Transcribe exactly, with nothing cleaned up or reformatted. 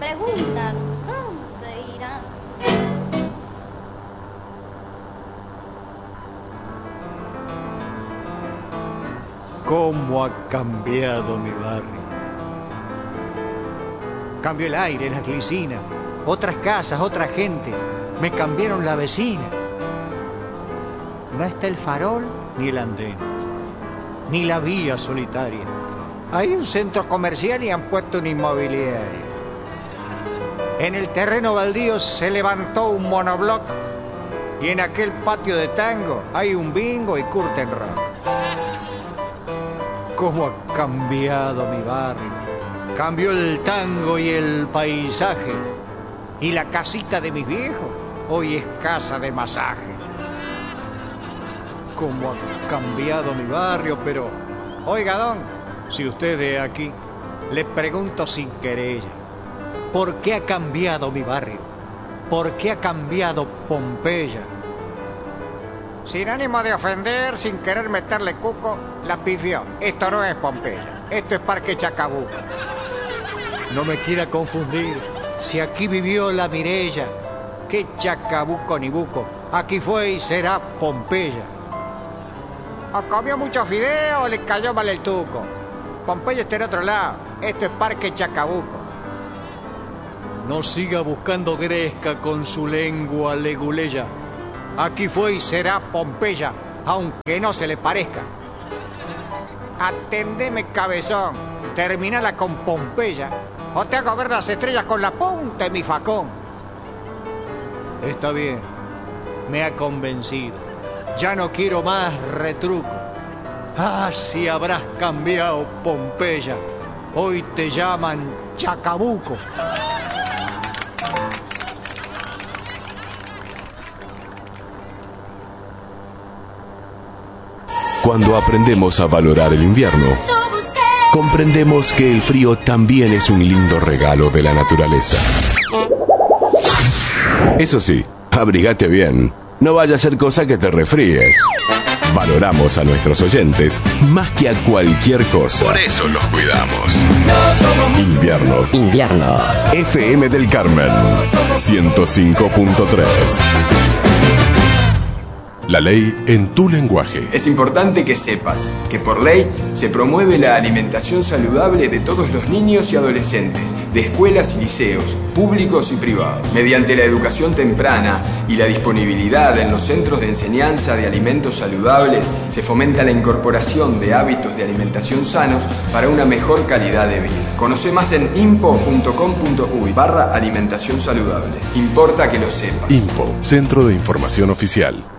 preguntan dónde irán. ¿Cómo ha cambiado mi barrio? Cambió el aire, las glicinas, otras casas, otra gente. Me cambiaron la vecina. No está el farol ni el andén, ni la vía solitaria. Hay un centro comercial y han puesto una inmobiliaria. En el terreno baldío se levantó un monobloc y en aquel patio de tango hay un bingo y curtain rock. ¿Cómo ha cambiado mi barrio? Cambió el tango y el paisaje. Y la casita de mis viejos hoy es casa de masaje. ¿Cómo ha cambiado mi barrio? Pero, oiga, don, si usted es de aquí, le pregunto sin querella, ¿por qué ha cambiado mi barrio? ¿Por qué ha cambiado Pompeya? Sin ánimo de ofender, sin querer meterle cuco, la pifió. Esto no es Pompeya, esto es Parque Chacabuco. No me quiera confundir, si aquí vivió la Mirella, qué Chacabuco ni buco, aquí fue y será Pompeya. O comió mucho fideo o le cayó mal el tuco. Pompeya está en otro lado, esto es Parque Chacabuco. No siga buscando gresca con su lengua leguleya. Aquí fue y será Pompeya, aunque no se le parezca. Atendeme, cabezón, terminala con Pompeya, o te hago ver las estrellas con la punta de mi facón. Está bien, me ha convencido. Ya no quiero más retruco. Ah, si habrás cambiado, Pompeya. Hoy te llaman Chacabuco. Cuando aprendemos a valorar el invierno, comprendemos que el frío también es un lindo regalo de la naturaleza. Eso sí, abrigate bien. No vaya a ser cosa que te resfríes. Valoramos a nuestros oyentes más que a cualquier cosa. Por eso los cuidamos. Invierno. Invierno. F M del Carmen. ciento cinco punto tres. La ley en tu lenguaje. Es importante que sepas que por ley se promueve la alimentación saludable de todos los niños y adolescentes, de escuelas y liceos, públicos y privados. Mediante la educación temprana y la disponibilidad en los centros de enseñanza de alimentos saludables, se fomenta la incorporación de hábitos de alimentación sanos para una mejor calidad de vida. Conoce más en impo punto com punto uy barra alimentación saludable. Importa que lo sepas. IMPO, Centro de Información Oficial.